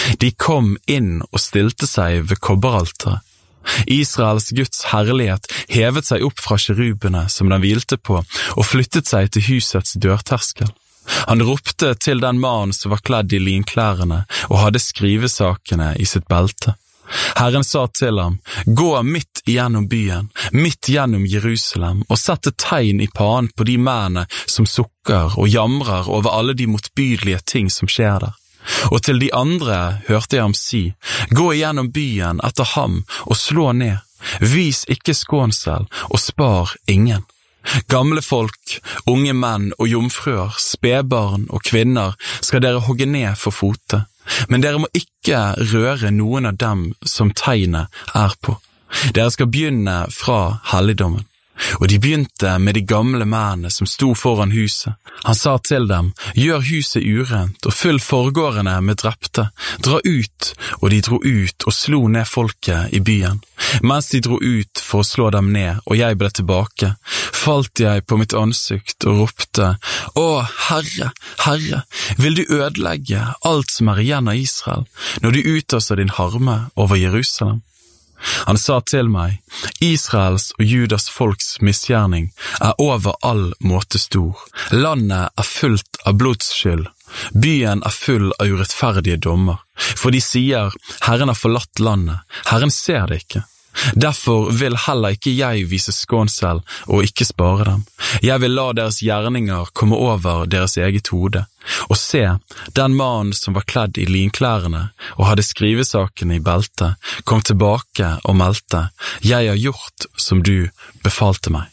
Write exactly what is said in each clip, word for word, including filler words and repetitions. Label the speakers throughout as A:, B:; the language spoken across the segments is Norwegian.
A: De kom inn og stilte seg ved kobberalteret. Israels Guds herlighet hevet seg opp fra kerubene som den hvilte på, og flyttet seg til husets dørterskel. Han ropte til den mannen som var kledd i linklærene og hadde skrivesakene i sitt belte. Herren sa til ham, gå midt gjennom byen, midt gjennom Jerusalem, og sett et tegn i panen på de mennene som sukker og jamrer over alle de motbydelige ting som skjer der. Og til de andre hørte jeg ham si, gå gjennom byen etter ham og slå ned, vis ikke skånsel og spar ingen. Gamle folk, unge menn og jomfruer, spedbarn og kvinner skal dere hogge ned for fote, men dere må ikke røre noen av dem som tegnet er på. Dere skal begynne fra helligdommen. Og de begynte med de gamle mennene som sto foran huset. Han sa til dem, gjør huset urent og fyll forgårdene med drepte. Dra ut, og de dro ut og slo ned folket i byen. Mens de dro ut for å slå dem ned, og jeg ble tilbake, falt jeg på mitt ansikt og ropte, å Herre, Herre, vil du ødelegge alt som er igjen av Israel, når du utøser din harme over Jerusalem? Han sa til meg, Israels og Judas folks misgjerning er over all måte stor. Landet er fullt av blodsskyld. Byen er full av urettferdige dommer. For de sier, Herren har forlatt landet. Herren ser det ikke. Derfor vil heller ikke jeg vise skånsel og ikke spare dem. Jeg vil la deres gjerninger komme over deres eget hode. Og se, den mannen som var kledd i linklærene og hadde skrivesakene i beltet, kom tilbake og meldte, jeg har gjort som du befalte meg.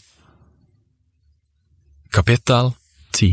A: Kapittel ti.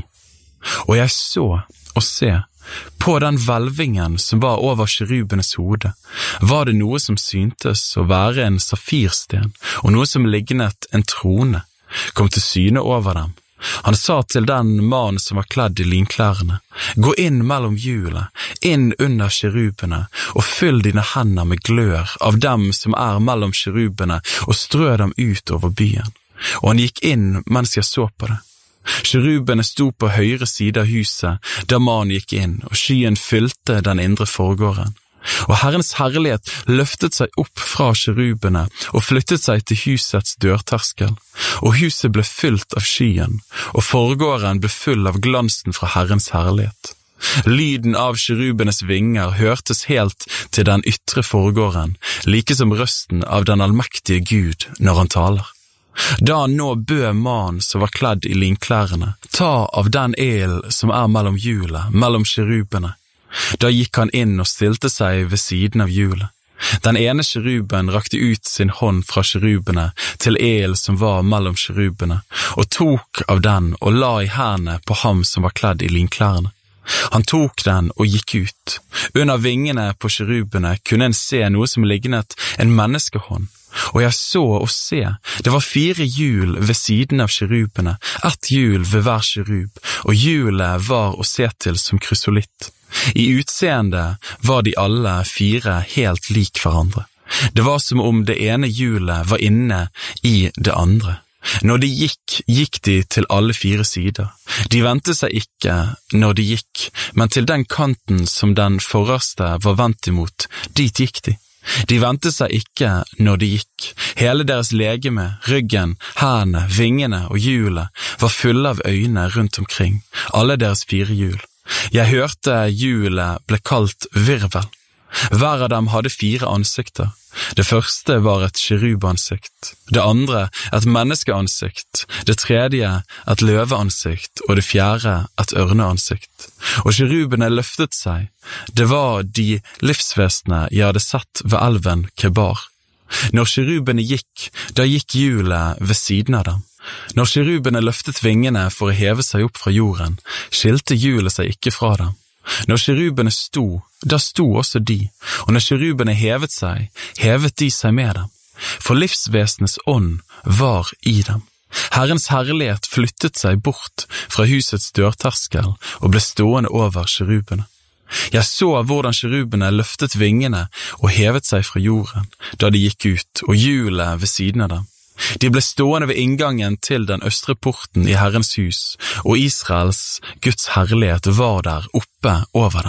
A: Og jeg så og se, på den hvelvingen som var over kerubenes hode, var det noe som syntes å være en safirsten, og noe som lignet en trone, kom til syne over dem. Han sa til den mannen som var kledd i linklærene, gå inn mellom hjulet, inn under kerubene, og fyll dine hender med glør av dem som er mellom kerubene, og strø dem ut over byen. Og han gikk inn mens jeg så på det. Kerubene sto på høyre side av huset, da mannen gikk inn, og skyen fylte den indre forgården. Og Herrens herlighet løftet seg opp fra kerubene og flyttet seg til husets dørterskel, og huset ble fylt av skyen, og forgården ble full av glansen fra Herrens herlighet. Lyden av kerubenes vinger hørtes helt til den ytre forgården, like som røsten av den allmektige Gud når han taler. Da han nå bød mannen som var kledd i linklærene, ta av den elen som er mellom hjulet, mellom kerubene. Da gikk han inn og stilte seg ved siden av hjulet. Den ene keruben rakte ut sin hånd fra kerubene til elen som var mellom kerubene, og tok av den og la i hendene på ham som var kledd i linklærene. Han tok den og gikk ut. Under vingene på kerubene kunne en se noe som lignet en menneskehånd. Og jeg så og se, det var fire hjul ved siden av kerubene, ett hjul ved hver kerub, og hjulet var å se til som krysolitt. I utseende var de alle fire helt lik hverandre. Det var som om det ene hjulet var inne i det andre. Når de gikk, gikk de til alle fire sider. De vendte seg ikke når de gikk, men til den kanten som den forreste var vendt imot, dit gikk de. De vendte seg ikke når de gikk. Hele deres legeme, ryggen, hendene, vingene og hjulet var fulle av øyne rundt omkring, alle deres fire hjul. Jeg hørte hjulet ble kalt virvel. Hver av dem hadde fire ansikter. Det første var et kerubansikt, det andre et menneskeansikt, det tredje et løveansikt og det fjerde et ørneansikt. Og kerubene løftet seg. Det var de livsvesene jeg hadde sett ved elven Kebar. Når kerubene gikk, da gikk hjulet ved siden av dem. Når kerubene løftet vingene for å heve seg opp fra jorden, skilte hjulet seg ikke fra dem. Når kerubene sto, da sto også de, og når kerubene hevet seg, hevet de seg med dem, for livsvesenes ånd var i dem. Herrens herlighet flyttet seg bort fra husets dørterskel og ble stående over kerubene. Jeg så hvordan kerubene løftet vingene og hevet seg fra jorden, da de gikk ut, og hjulet ved siden av dem. De ble stående ved inngangen til den østre porten i Herrens hus, og Israels Guds herlighet var der oppe over dem.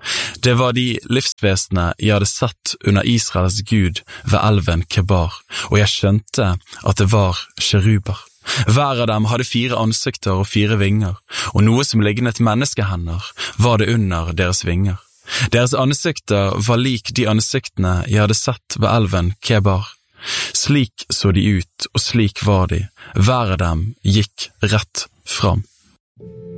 A: Det var de livsvesene jeg hadde sett under Israels Gud ved elven Kebar, og jeg skjønte at det var keruber. Hver av dem hadde fire ansikter og fire vinger, og noe som lignet menneskehender var det under deres vinger. Deres ansikter var lik de ansiktene jeg hadde sett ved elven Kebar. Slik så de ut, og slik var de. Hver av dem gikk rett fram.